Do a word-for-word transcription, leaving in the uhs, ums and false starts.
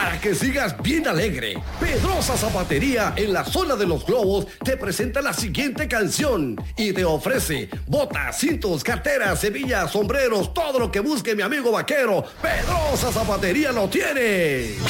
para que sigas bien alegre. Pedrosa Zapatería en la zona de los globos te presenta la siguiente canción y te ofrece botas, cintos, carteras, hebillas, sombreros, todo lo que busque mi amigo vaquero. Pedrosa Zapatería lo tiene.